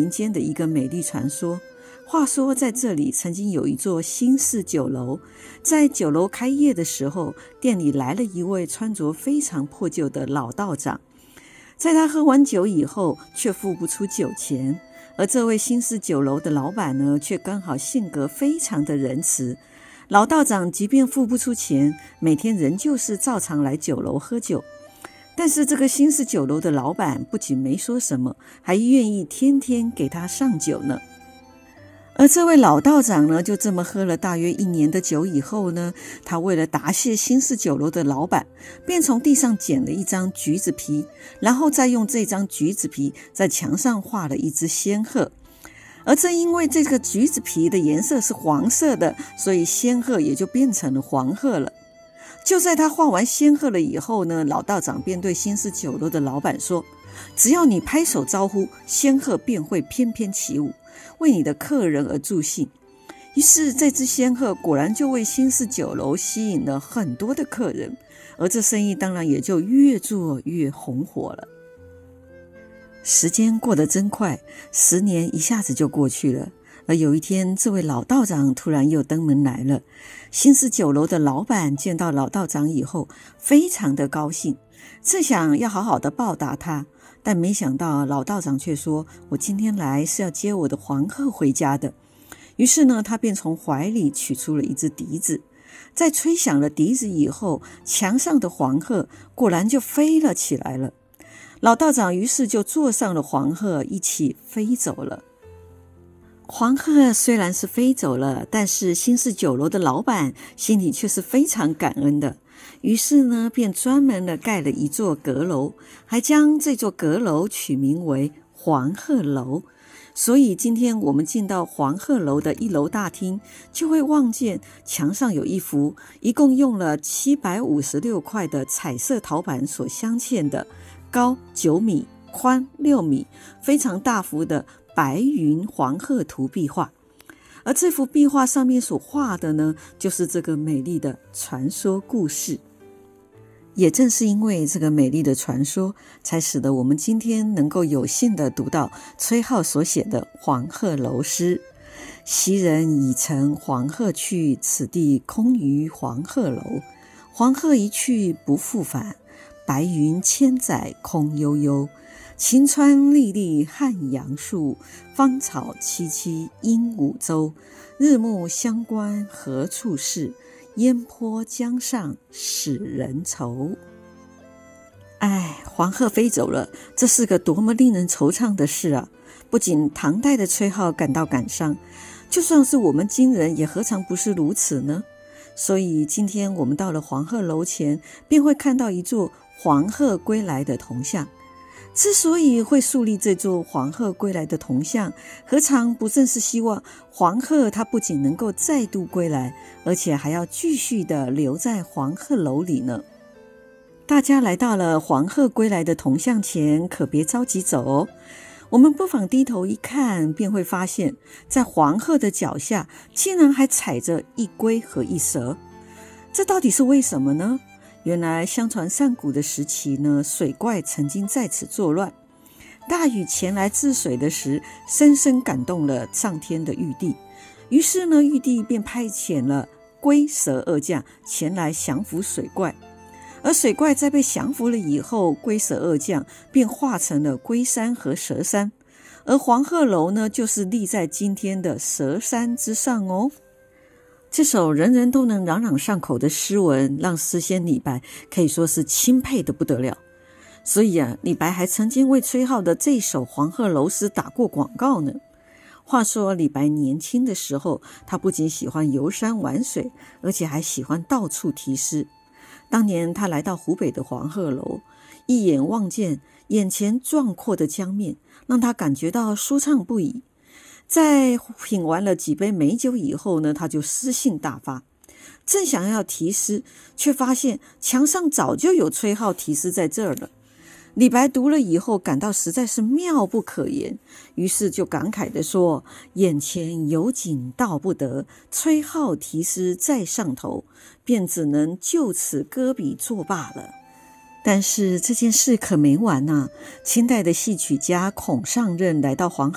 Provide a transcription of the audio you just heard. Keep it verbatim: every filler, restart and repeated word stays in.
民间的一个美丽传说。话说在这里曾经有一座新式酒楼，在酒楼开业的时候，店里来了一位穿着非常破旧的老道长。在他喝完酒以后，却付不出酒钱，而这位新式酒楼的老板呢，却刚好性格非常的仁慈。老道长即便付不出钱，每天仍旧是照常来酒楼喝酒。但是这个新式酒楼的老板不仅没说什么，还愿意天天给他上酒呢。而这位老道长呢，就这么喝了大约一年的酒以后呢，他为了答谢新式酒楼的老板，便从地上捡了一张橘子皮，然后再用这张橘子皮在墙上画了一只仙鹤。而正因为这个橘子皮的颜色是黄色的，所以仙鹤也就变成了黄鹤了。就在他画完仙鹤了以后呢，老道长便对新式酒楼的老板说，只要你拍手招呼，仙鹤便会翩翩起舞，为你的客人而助兴。于是这只仙鹤果然就为新式酒楼吸引了很多的客人，而这生意当然也就越做越红火了。时间过得真快，十年一下子就过去了。而有一天，这位老道长突然又登门来了。新式酒楼的老板见到老道长以后，非常的高兴，正想要好好的报答他，但没想到老道长却说，我今天来是要接我的黄鹤回家的。于是呢，他便从怀里取出了一只笛子，在吹响了笛子以后，墙上的黄鹤果然就飞了起来了。老道长于是就坐上了黄鹤，一起飞走了。黄鹤虽然是飞走了，但是新式酒楼的老板心里却是非常感恩的，于是呢，便专门的盖了一座阁楼，还将这座阁楼取名为黄鹤楼。所以今天我们进到黄鹤楼的一楼大厅，就会望见墙上有一幅一共用了七百五十六块的彩色陶板所镶嵌的高九米、宽六米，非常大幅的白云黄鹤图壁画。而这幅壁画上面所画的呢，就是这个美丽的传说故事。也正是因为这个美丽的传说，才使得我们今天能够有幸的读到崔颢所写的黄鹤楼诗。昔人已乘黄鹤去，此地空余黄鹤楼。黄鹤一去不复返，白云千载空悠悠。晴川历历汉阳树，芳草萋萋鹦鹉洲。日暮乡关何处是？烟波江上使人愁。哎，黄鹤飞走了，这是个多么令人惆怅的事啊！不仅唐代的崔颢感到感伤，就算是我们今人也何尝不是如此呢？所以今天我们到了黄鹤楼前，便会看到一座黄鹤归来的铜像。之所以会树立这座黄鹤归来的铜像，何尝不正是希望黄鹤它不仅能够再度归来，而且还要继续的留在黄鹤楼里呢？大家来到了黄鹤归来的铜像前，可别着急走哦。我们不妨低头一看，便会发现在黄鹤的脚下竟然还踩着一龟和一蛇。这到底是为什么呢？原来相传上古的时期呢，水怪曾经在此作乱，大禹前来治水的时，深深感动了上天的玉帝。于是呢，玉帝便派遣了龟蛇二将前来降服水怪。而水怪在被降服了以后，龟蛇二将便化成了龟山和蛇山，而黄鹤楼呢，就是立在今天的蛇山之上哦。这首人人都能朗朗上口的诗文，让诗仙李白可以说是钦佩的不得了。所以啊，李白还曾经为崔颢的这首黄鹤楼诗打过广告呢。话说李白年轻的时候，他不仅喜欢游山玩水，而且还喜欢到处题诗。当年他来到湖北的黄鹤楼，一眼望见眼前壮阔的江面，让他感觉到舒畅不已。在品完了几杯美酒以后呢，他就诗兴大发，正想要题诗，却发现墙上早就有崔颢题诗在这儿了。李白读了以后，感到实在是妙不可言，于是就感慨地说：眼前有景道不得，崔颢题诗在上头，便只能就此搁笔作罢了。但是这件事可没完啊！清代的戏曲家孔尚任来到黄